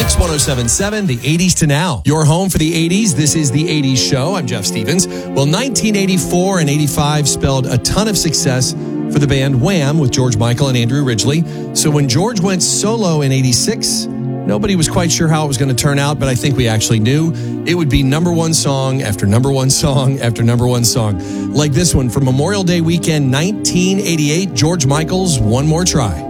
Mix 1077, the 80s to now. Your home for the 80s. This is the 80s show. I'm Jeff Stevens. Well, 1984 and 85 spelled a ton of success for the band Wham with George Michael and Andrew Ridgeley. So when George went solo in 86, nobody was quite sure how it was going to turn out, but I think we actually knew it would be number one song after number one song after number one song. Like this one from Memorial Day weekend 1988, George Michael's One More Try.